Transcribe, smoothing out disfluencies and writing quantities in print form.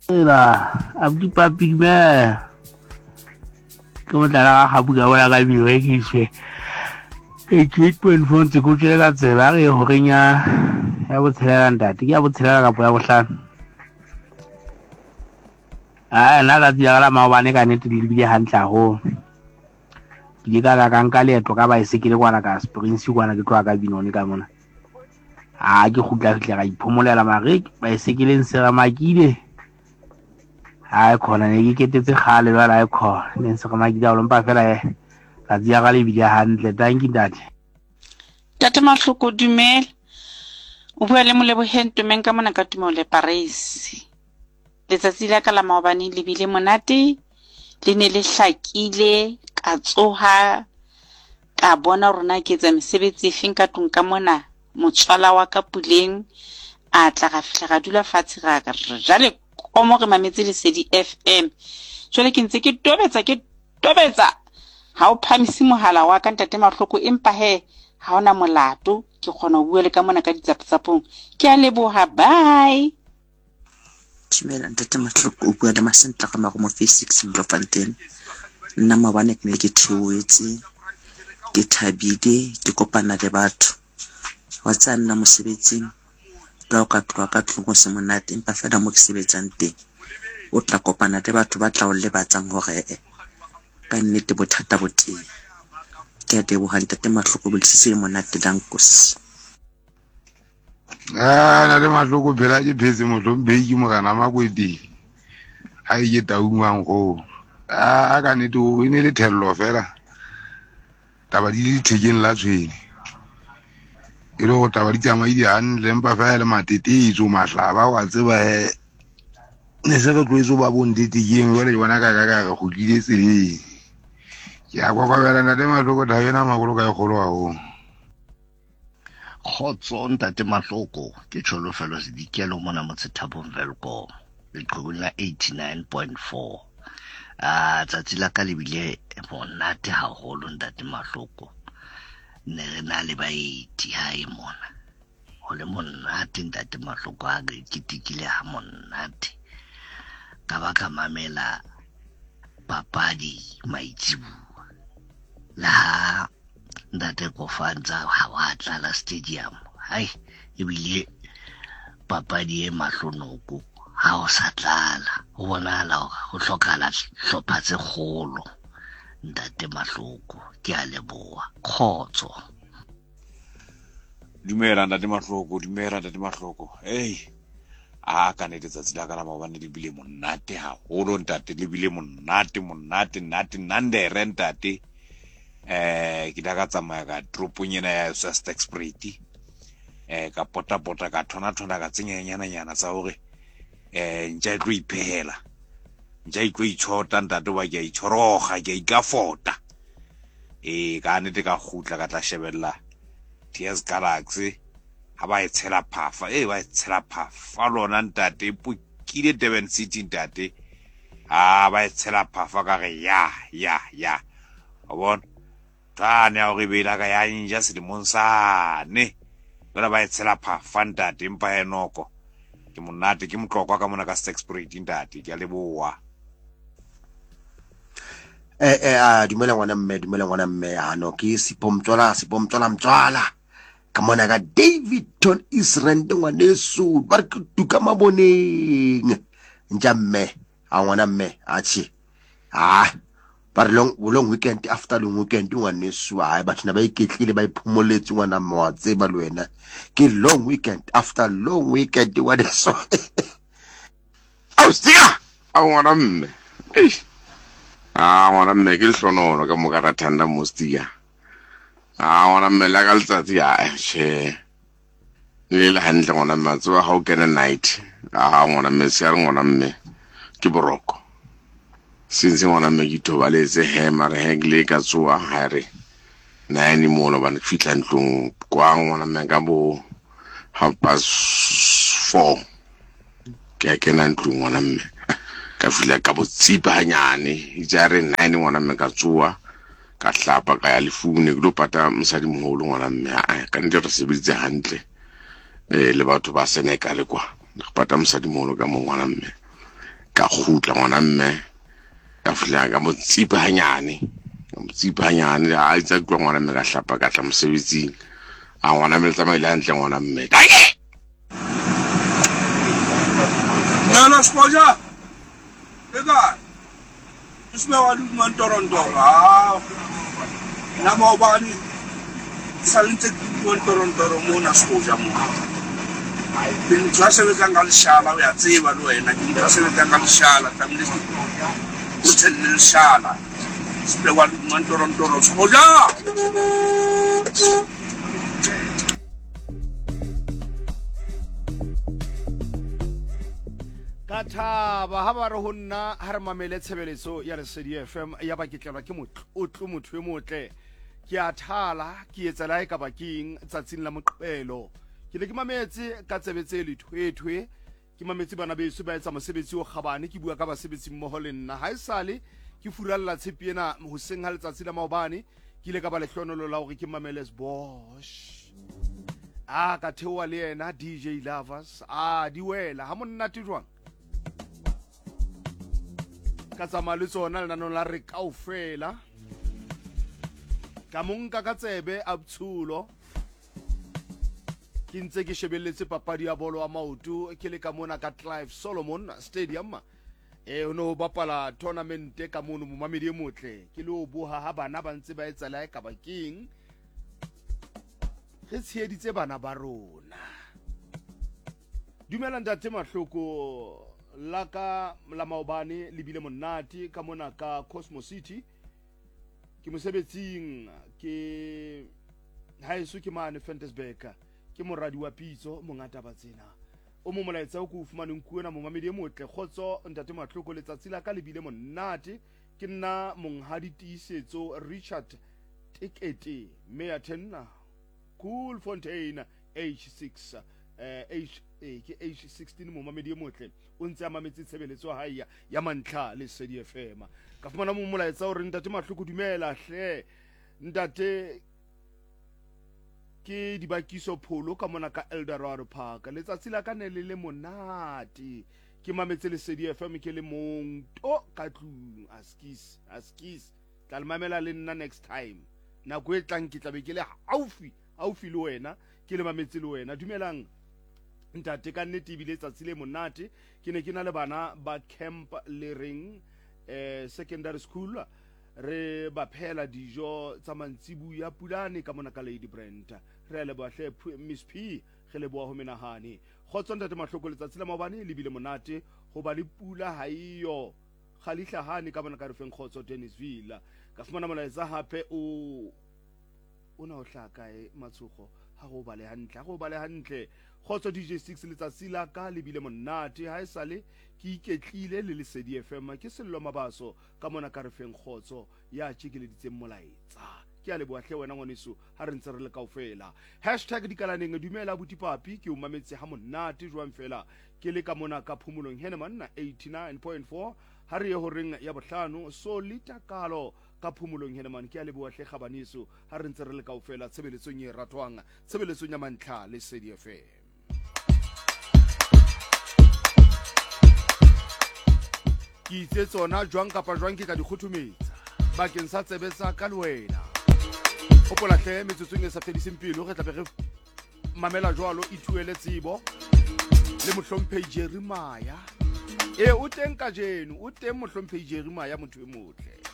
Là, abdi papi me. Come dalla habuga wala ga biwe ki se. E treatment for tse go tsela tsela re ho renya ya botshela ntate ya botshela ka ya bohlano. Na la dia la maobane ka nete di bile hantla ho. Ke ka nka leeto ka ba isekele kwana ka Springs kwana ke tloa ka binone ka mona. Ke khutla fitla ga iphomolela mare ba isekele nsera makile. Khona ne ke ketetse khale bala khona ne nsera makile o lompa fela ka dia ga le bile hantle thank you dad. Tate Mahloko dumela. O bua le Moleboheng Ntomeng ka mona ka Tumelo le Paris. Letsatsi la ka la maobane le bile monate le ne le hlakile ka tsoha ka bona rona ke etsa mesebetsi efeng ka tlung ka mona motswala wa ka Puleng a tla ga fihla ga dula fatshe ga ka jale komo re mametse Lesedi FM jwale ke ntse ke tobetsa ha o phamisi mohala wa ka Ntate Mahloko empa he ha ona molato ke kgona ho bua le ka mona ka ditsatsapong ke a leboha bye. Dumela Ntate Mahloko o bua le Masentla ka mago mo Face6 Bloemfontein. Nna mabane ke ne ke theoetse ke thabile ke kopana le batho wa tsa nna mosebetsing ka o ka tloa ka tlong se monate empa fela mo ke sebetsang teng o tla kopana le batho ba tla o lebatsang hore ka nnete bothata bo teng ke a teboga Ntate Mahloko bo le monate dankosi. Na le Mahloko phela ke phetse mohlompheki mogana makwedi ha e ke taungwang go ka nnete o ne le thello fela taba di le thekeng la tshwene e le go taba di tsamaile hantle empa fela le matetetso mahlaba wa tseba ne se re tloetso ba bontetekeng jwale ke bona ka go tlile tseleng ke a kwa bela Ntate Mahloko thabena magolo ka e kgolo haholo. Khotso Ntate Mahloko ke Tsholofelo Sedikelo mona Motsethabong Velkom leqhubung la 89.4 tsatsi la ka lebile monate haholo Ntate Mahloko ne re na le baeti hae mona ho le monate Ntate Mahloko a re kitikile ha monate ka ba ka mamela papadi maitsibua la Ntate Kofanza ha wa tlala stadium hai ebile papadi e mahlonoko ha o sa tlala ho bonahala hore ho hlokala hlopha tse kgolo Ntate Mahloko ke a leboha khotso. Dumela Ntate Mahloko ka ne letsatsi la ka la maobane le bile monate haholo ntate le bile monate nandere ntate ke da ka tsamaya ka tropong ena ya Sastakspruit ka pota ka thona ka tsenyenyana tsa hore ntja tlo iphela ntja itlo itshota ntate wa ke itshoroga ke ikafota ka nete ka khutla ka tla shebella TS Galaxy ha ba etshela phafa ba etshela phafa lona ntate pukile Durban City ntate ba etshela phafa ka re ya wa bona tane ya re bela ka ya nja selemong sane bona ba etshela phafa ntate empa enoko ke monate ke motlokwa ka mona ka Stakspruit ntate ke a leboha. Dumela ngwana mme ano ke sipomtswala ka mona ka Davidton Israel ngwaneso ba re tuka maboneng njamme ngwana mme achi ba re long weekend after long weekend ngwaneso batho na ba iketlile ba iphomoletse ngwana mme wa tseba le wena ke long weekend after long weekend ngwaneso Austia ngwana mme ngwana mme ke hlonono ka mo ka rathanda mostia ngwana mme la ka letsatsi she le le hantle ngwana mme tsoa ha o kena night ngwana mme se re ngwana mme ke boroko since ngwana mme ke thobaletse hema re hengle ka tsoa ha re na ni mono ba fitla ntlong kwa ngwana mme ka bo 4:30 ke kena ntlong ngwana mme ka fila ka botsipa hanyane itsare 9 ngwana mme ka tsoa ka hlapa ka ya lefune ke lo pata mosadi moholo ngwana mme ka ntle re sebeditse hantle le batho ba Senegal kwa re pata mosadi moholo ka mo ngwana mme ka khutla ngwana mme ka fihla ka mo tsipa hanyane a itsa tlo ngwana mme ka hlapa ka tla mosebetsing a ngwana mme tsamaile hantle ngwana mme Nana spoja ega isme wa lu man Toronto na mo bani salinte mon Toronto mo na spoja mo bin klase we kangal shala ya tsiba lo ena bin klase we kangal shala tamle utel shala isme wa lu man Toronto spoja ka thaba ha ba re ho nna ha re mamele tshebeletso ya Lesedi FM ya ba ke tlelwa ke motho e motle ke a thala ke etsa la ka baking tsatsing la moqebelo ke le ke mametse ka tsebetse le thwethwe ke mametse bana beso ba etsa mosebetsi o kgabane ke bua ka basebetsi mmoho le nna ha esale ke furalla tshepiena ho seng ha letsatsi la maobane ke ile ka ba lehlonolo la hore ke mamele Bosch ka theoa le yena DJ Lovers di wela ha monate jwang ka tsamaya le tsona lenanong la re kaofela ka monka ka tsebe a btshulo ke ntse ke shebelletse papadi ya bolo wa maoto ke le ka mona ka Clive Solomon Stadium o no bapala tournament ka mono mo mamedi e motle ke le o boha ha bana ba ntse ba etsa la ka baking re tsheditse bana ba rona dumela ntate Mahloko la ka la maobane le bile monate ka mona ka Cosmo City ke mosebetsing ke haeso ke mane Fantasberg ke moradi wa Pitso mongata ba tsena o mo molaetsa o go fumaneng kuena mo mamedi e motle khotso ntate Mahloko letsatsi la ka le bile monate ke nna monghadi tiisetso Richard Tikete Mayor Tenna Cool Fontaine H6 ke H16 mo mamedi e motle o ntse a mametse tshebeletso haia ya mantlha Lesedi FM ka fumana mo molaetsa o re ntate Mahloko dumela hle ntate ke dibakiso pholo ka mona ka Eldorado Park letsatsi la ka ne le monate ke mametse Lesedi FM ke le mong to ka tlung askis tla le mamela le nna next time na go etlang ke tlabe ke le aufi le wena ke le mametse le wena dumelang ntate ka nnete ebile tsatsi le monate ke ne ke na le bana ba camp le ring secondary school re ba phela dijo tsa mantsibu ya Pulane ka mona ka Lady Brent re le ba hle Miss P ge le boa ho menahane khotso ntate Mahloko letsatsi la maobane le bile monate ho ba le pula ha iyo khalihlahane ka mona ka re feng khotso Dennisville ka fumana molaetsa hape o na o hlaka matsogo ha go ba le hantle khotso DJ 6 letsatsi la ka le bile monate ha esale ke iketlile le Lesedi FM ke sello mabaso ka mona ka re feng khotso ya tshikeleditse molaetsa ke a le boahle wena ngwaneso ha re ntse re le kaofela #dikalaneng dumela butipapi ke o mametse ha monate jwang fela ke le ka mona ka phumulong Henneman 89.4 ha re ye ho reng ya bohlano so litakalo ka phumulong Henneman ke a le boahle khabaneso ha re ntse re le kaofela tshebeletsong e ratwang tshebeletsong ya mantlha Lesedi FM ke itse tsona jwang kapa jwang ke ka dikgothometsa bakeng sa tsebetsa ka le wena hopola hle metsotsong e sa fediseng pelo re tla be re mamela jwalo ithuele tsebo le mohlomphehi Jeremiah o teng ka jeno o teng mohlomphehi Jeremiah motho e motle